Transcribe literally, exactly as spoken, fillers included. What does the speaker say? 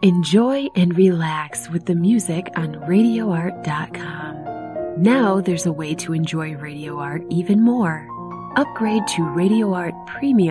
Enjoy and relax with the music on radio art dot com. Now there's a way to enjoy Radio Art even more. Upgrade to Radio Art Premium